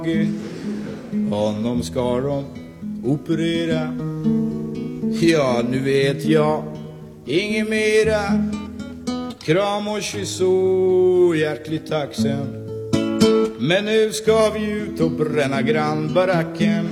Honom ska de operera. Ja, nu vet jag inget mera. Kram och kyss och hjärtligt tacksam. Men nu ska vi ut och bränna grannbaracken.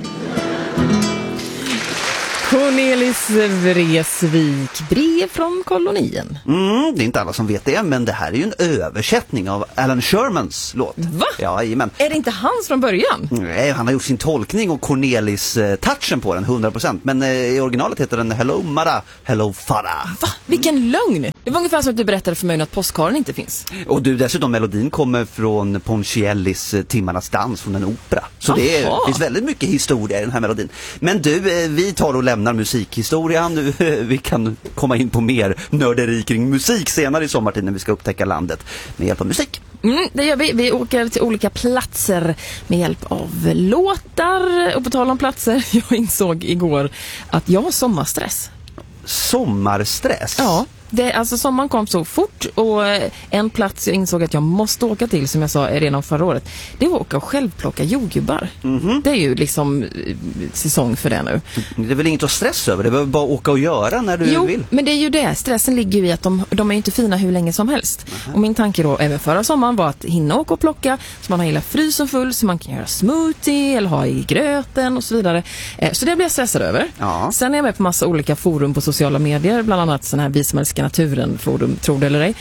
Cornelis Vreeswijk, brev från kolonien. Det är inte alla som vet det, men det här är ju en översättning av Alan Shermans låt. Va? Ja, men Är det inte hans från början? Nej, han har gjort sin tolkning och Cornelis-touchen på den 100%. Men i originalet heter den Hello Mara, Hello Farah. Va? Vilken lögn! Det var ungefär som att du berättade för mig att Påskharen inte finns. Och du, dessutom melodin kommer från Ponchiellis Timmarnas dans från en opera. Så det finns väldigt mycket historia i den här melodin. Men du, vi tar och lämnar musikhistorien nu. Vi kan komma in på mer nörderi kring musik senare i sommartid när vi ska upptäcka landet med hjälp av musik. Det gör vi. Vi åker till olika platser med hjälp av låtar. Och på tal om platser, jag insåg igår att jag har sommarstress. Sommarstress? Ja. Alltså sommaren kom så fort och en plats jag insåg att jag måste åka till, som jag sa redan förra året, det var att åka och självplocka jordgubbar. Det är ju liksom säsong för det nu. Det är väl inget att stressa över, det är bara åka och göra när du vill. Jo, men det är ju det. Stressen ligger ju i att de är inte fina hur länge som helst. Och min tanke då, även förra sommaren, var att hinna åka och plocka så man har hela frysen full, så man kan göra smoothie eller ha i gröten och så vidare. Så det blir jag stressad över. Ja. Sen är jag med på massa olika forum på sociala medier, bland annat sån här Vismarska naturen forum, tror det eller ej.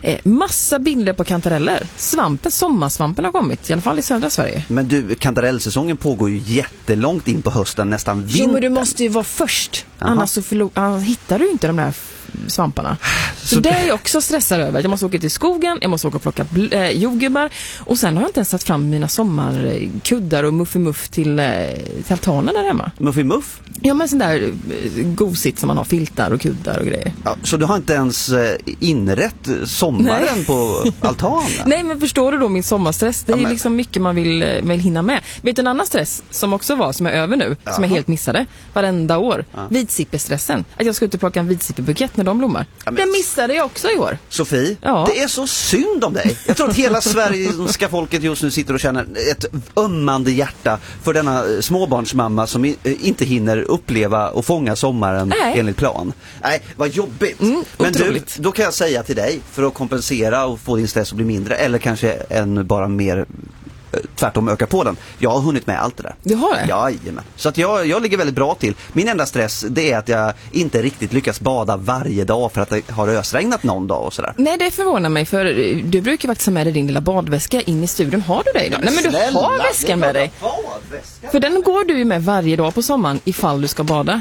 Massa bilder på kantareller. Sommarsvampen har kommit, i alla fall i södra Sverige. Men du, kantarellsäsongen pågår ju jättelångt in på hösten, nästan vintern. Jo, men du måste ju vara först. Annars så hittar du inte de där svamparna. Så det är jag också stressad över. Jag måste åka till skogen, jag måste åka och plocka jordgubbar. Och sen har jag inte ens satt fram mina sommarkuddar och muffimuff till altanen där hemma. Muffimuff? Ja, men sån där gosigt som man har, filtar och kuddar och grejer. Ja, så du har inte ens inrätt sommaren på altanen? Nej, men förstår du då min sommarstress? Det är liksom mycket man vill hinna med. Vet du en annan stress som också som är över nu, som jag helt missade varenda år? Vitzippestressen. Att jag ska ut och plocka en vitsippebukett när de blommar. Det missade jag också i år. Sofie, det är så synd om dig. Jag tror att hela svenska folket just nu sitter och känner ett ömmande hjärta för denna småbarnsmamma som inte hinner uppleva och fånga sommaren enligt plan. Nej, vad jobbigt. Men du, då kan jag säga till dig, för att kompensera och få din stress att bli mindre, eller kanske än bara mer tvärtom öka på den. Jag har hunnit med allt det där. Du har det? Jajamän. Så att jag ligger väldigt bra till. Min enda stress, det är att jag inte riktigt lyckas bada varje dag för att det har ösregnat någon dag och sådär. Nej, det förvånar mig, för du brukar faktiskt ha med dig din lilla badväska in i studion. Har du det idag? Nej, men du har väskan med dig. För den går du ju med varje dag på sommaren ifall du ska bada.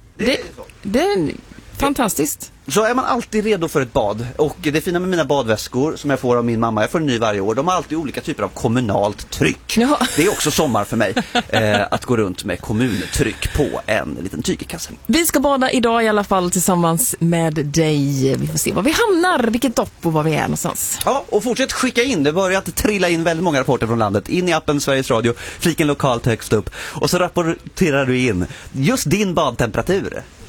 Det är fantastiskt. Så är man alltid redo för ett bad. Och det fina med mina badväskor som jag får av min mamma, jag får en ny varje år, de har alltid olika typer av kommunalt tryck. Ja. Det är också sommar för mig att gå runt med kommuntryck på en liten tygerkasse. Vi ska bada idag i alla fall tillsammans med dig. Vi får se var vi hamnar, vilket dopp och var vi är någonstans. Ja, och fortsätt skicka in. Det börjar att trilla in väldigt många rapporter från landet. In i appen Sveriges Radio, fliken lokalt högst upp. Och så rapporterar du in just din badtemperatur.